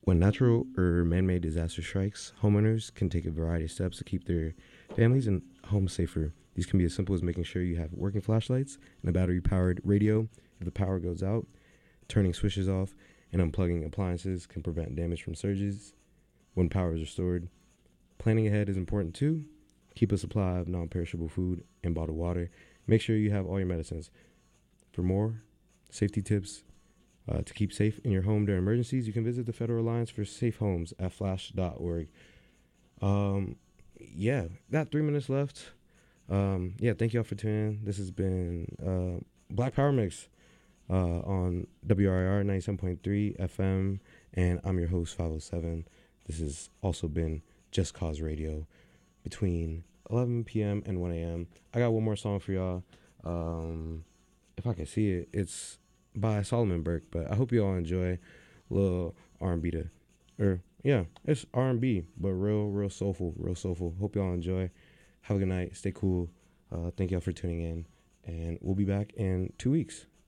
When natural or man made disaster strikes, homeowners can take a variety of steps to keep their families and homes safer. These can be as simple as making sure you have working flashlights and a battery powered radio if the power goes out. Turning switches off and unplugging appliances can prevent damage from surges when power is restored. Planning ahead is important too. Keep a supply of non perishable food and bottled water. Make sure you have all your medicines. For more safety tips to keep safe in your home during emergencies, you can visit the Federal Alliance for Safe Homes at flash.org. Um, yeah, got 3 minutes left. Yeah, thank y'all for tuning in. This has been Black Power Mix on WRIR 97.3 FM, and I'm your host, 507. This has also been Just Cause Radio between 11 p.m. and 1 a.m. I got one more song for y'all. If I can see it, it's by Solomon Burke, but I hope you all enjoy a little R&B it's R&B, but real soulful, real soulful. Hope y'all enjoy. Have a good night. Stay cool. Thank y'all for tuning in, and we'll be back in 2 weeks.